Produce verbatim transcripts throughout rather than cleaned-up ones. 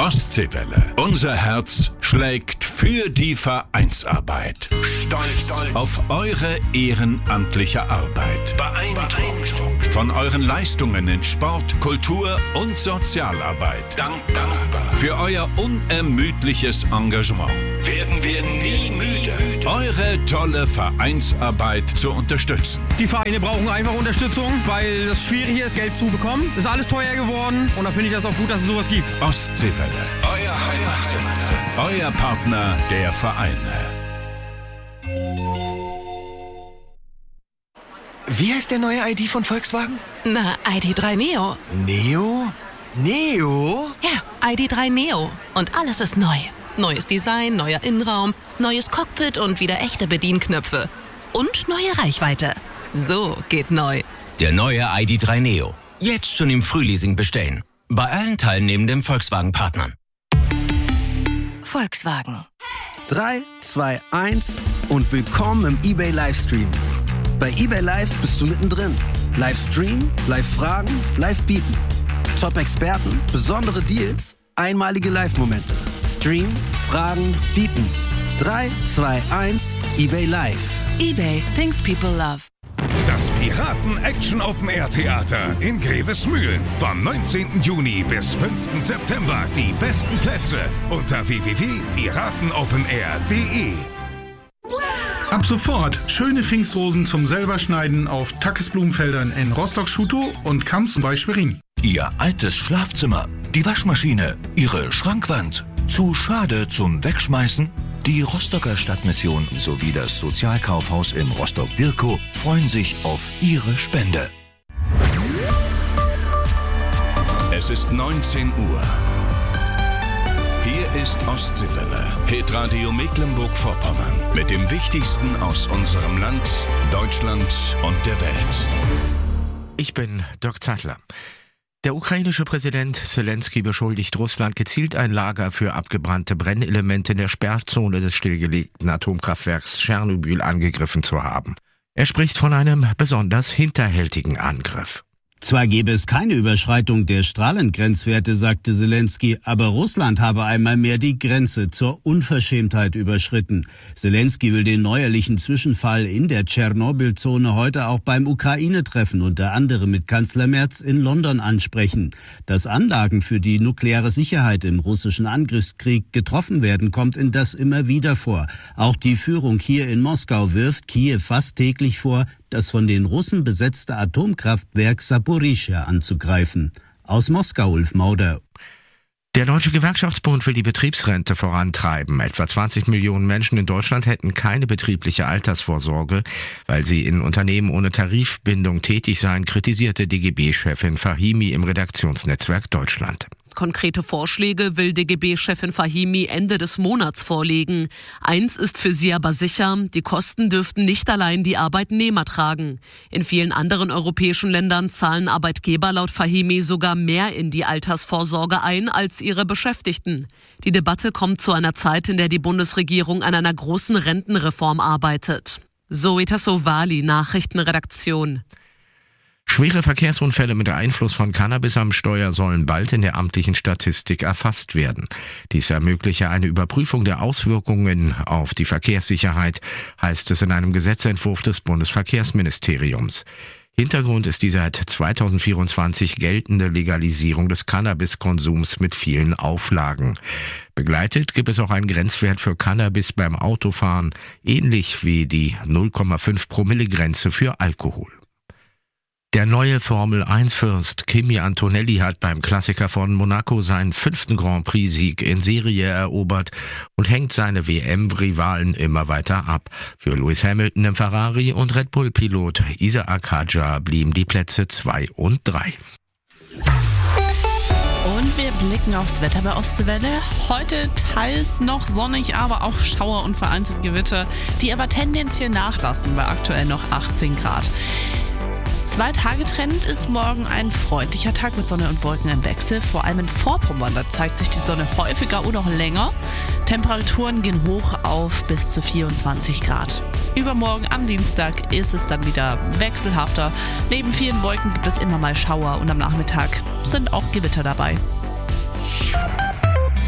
Ostseewelle. Unser Herz schlägt für die Vereinsarbeit. Stolz auf eure ehrenamtliche Arbeit. Beeindruckt von euren Leistungen in Sport, Kultur und Sozialarbeit. Dankbar für euer unermüdliches Engagement. Werden wir nie müde, eure tolle Vereinsarbeit zu unterstützen. Die Vereine brauchen einfach Unterstützung, weil es schwierig ist, Geld zu bekommen. Ist alles teuer geworden und da finde ich das auch gut, dass es sowas gibt. Ostseewelle, euer Heimatsender, euer Partner der Vereine. Wie heißt der neue I D von Volkswagen? Na, I D drei Neo. Neo? Neo? Ja, I D drei Neo. Und alles ist neu. Neues Design, neuer Innenraum, neues Cockpit und wieder echte Bedienknöpfe. Und neue Reichweite. So geht neu. Der neue I D drei Neo. Jetzt schon im Frühleasing bestellen. Bei allen teilnehmenden Volkswagen-Partnern. Volkswagen. drei, zwei, eins und willkommen im eBay Livestream. Bei eBay Live bist du mittendrin. Livestream, Live-Fragen, Live-Bieten. Top-Experten, besondere Deals, einmalige Live-Momente. Stream, Fragen, Bieten. drei, zwei, eins, eBay Live. eBay, things people love. Das Piraten-Action-Open-Air-Theater in Grevesmühlen. Vom neunzehnten Juni bis fünften September. Die besten Plätze unter w w w punkt piratenopenair punkt de. Ab sofort schöne Pfingstrosen zum selberschneiden auf Tackes Blumenfeldern in Rostock-Schutow und Kamps bei Schwerin. Ihr altes Schlafzimmer, die Waschmaschine, Ihre Schrankwand. Zu schade zum Wegschmeißen? Die Rostocker Stadtmission sowie das Sozialkaufhaus in Rostock-Dirkow freuen sich auf Ihre Spende. Es ist neunzehn Uhr. Hier ist Ostseewelle, Hitradio Mecklenburg-Vorpommern, mit dem Wichtigsten aus unserem Land, Deutschland und der Welt. Ich bin Dirk Zeitler. Der ukrainische Präsident Zelensky beschuldigt Russland, gezielt ein Lager für abgebrannte Brennelemente in der Sperrzone des stillgelegten Atomkraftwerks Tschernobyl angegriffen zu haben. Er spricht von einem besonders hinterhältigen Angriff. Zwar gäbe es keine Überschreitung der Strahlengrenzwerte, sagte Zelensky, aber Russland habe einmal mehr die Grenze zur Unverschämtheit überschritten. Zelensky will den neuerlichen Zwischenfall in der Tschernobyl-Zone heute auch beim Ukraine-Treffen unter anderem mit Kanzler Merz in London ansprechen. Dass Anlagen für die nukleare Sicherheit im russischen Angriffskrieg getroffen werden, kommt in das immer wieder vor. Auch die Führung hier in Moskau wirft Kiew fast täglich vor, das von den Russen besetzte Atomkraftwerk Saporischschja anzugreifen. Aus Moskau, Ulf Mauder. Der Deutsche Gewerkschaftsbund will die Betriebsrente vorantreiben. Etwa zwanzig Millionen Menschen in Deutschland hätten keine betriebliche Altersvorsorge, weil sie in Unternehmen ohne Tarifbindung tätig seien, kritisierte D G B-Chefin Fahimi im Redaktionsnetzwerk Deutschland. Konkrete Vorschläge will D G B-Chefin Fahimi Ende des Monats vorlegen. Eins ist für sie aber sicher, die Kosten dürften nicht allein die Arbeitnehmer tragen. In vielen anderen europäischen Ländern zahlen Arbeitgeber laut Fahimi sogar mehr in die Altersvorsorge ein als ihre Beschäftigten. Die Debatte kommt zu einer Zeit, in der die Bundesregierung an einer großen Rentenreform arbeitet. Zoe Tassovali, Nachrichtenredaktion. Schwere Verkehrsunfälle mit Einfluss von Cannabis am Steuer sollen bald in der amtlichen Statistik erfasst werden. Dies ermögliche eine Überprüfung der Auswirkungen auf die Verkehrssicherheit, heißt es in einem Gesetzentwurf des Bundesverkehrsministeriums. Hintergrund ist die seit zweitausendvierundzwanzig geltende Legalisierung des Cannabiskonsums mit vielen Auflagen. Begleitet gibt es auch einen Grenzwert für Cannabis beim Autofahren, ähnlich wie die null Komma fünf Promille Grenze für Alkohol. Der neue Formel eins Fürst Kimi Antonelli hat beim Klassiker von Monaco seinen fünften Grand Prix-Sieg in Serie erobert und hängt seine W M-Rivalen immer weiter ab. Für Lewis Hamilton im Ferrari und Red Bull-Pilot Isaac Hadjar blieben die Plätze zwei und drei. Und wir blicken aufs Wetter bei Ostseewelle. Heute teils noch sonnig, aber auch Schauer und vereinzelt Gewitter, die aber tendenziell nachlassen bei aktuell noch achtzehn Grad. Zwei-Tage-Trend ist morgen ein freundlicher Tag mit Sonne und Wolken im Wechsel. Vor allem in Vorpommern, da zeigt sich die Sonne häufiger und auch länger. Temperaturen gehen hoch auf bis zu vierundzwanzig Grad. Übermorgen am Dienstag ist es dann wieder wechselhafter. Neben vielen Wolken gibt es immer mal Schauer und am Nachmittag sind auch Gewitter dabei.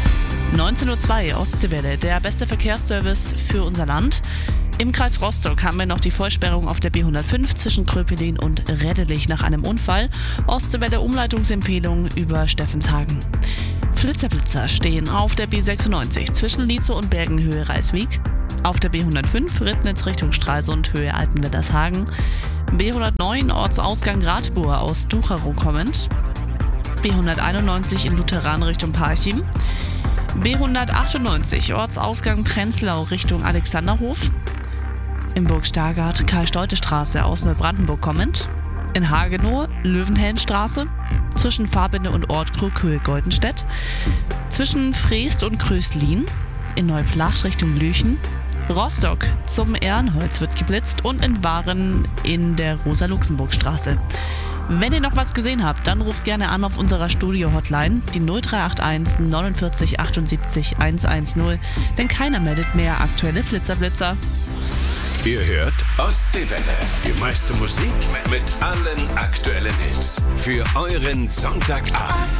neunzehn Uhr zwei Ostseewelle, der beste Verkehrsservice für unser Land. Im Kreis Rostock haben wir noch die Vollsperrung auf der B hundertfünf zwischen Kröpelin und Reddelich nach einem Unfall. Ostseewelle Umleitungsempfehlung über Steffenshagen. Flitzerblitzer stehen auf der B sechsundneunzig zwischen Lietzow und Bergenhöhe Reiswig. Auf der B hundertfünf Rittnitz Richtung Stralsund Höhe Altenweddershagen. B hundertneun Ortsausgang Radbour aus Ducherow kommend. B hunderteinundneunzig in Lutheran Richtung Parchim. B hundertachtundneunzig Ortsausgang Prenzlau Richtung Alexanderhof. In Burg Stargard Karl-Stolte-Straße aus Neubrandenburg kommend. In Hagenow Löwenhelmstraße zwischen Farbinde und Ort Krückhöhe-Goldenstedt. Zwischen Freest und Kröslin. In Neuplacht Richtung Lüchen. Rostock zum Ehrenholz wird geblitzt und in Waren in der Rosa-Luxemburg-Straße. Wenn ihr noch was gesehen habt, dann ruft gerne an auf unserer Studio-Hotline, die null drei acht eins neunundvierzig achtundsiebzig hundertzehn, denn keiner meldet mehr aktuelle Flitzerblitzer. Ihr hört Ostseewelle, die meiste Musik mit allen aktuellen Hits für euren Sonntagabend.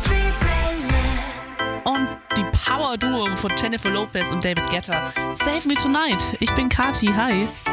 Und die Power-Duo von Jennifer Lopez und David Guetta. Save Me Tonight. Ich bin Kati, hi.